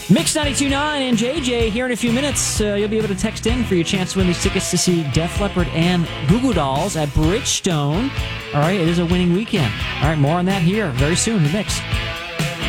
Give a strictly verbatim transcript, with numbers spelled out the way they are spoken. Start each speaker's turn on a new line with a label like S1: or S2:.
S1: Mix ninety-two point nine and J J here in a few minutes. Uh, you'll be able to text in for your chance to win these tickets to see Def Leppard and Goo Goo Dolls at Bridgestone. All right, it is a winning weekend. All right, more on that here very soon in the Mix.